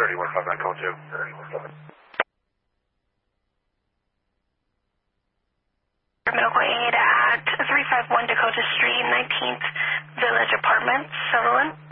3159 code 2. Medical aid at 351 Dakota Street, 19th Village Apartments, Sutherland.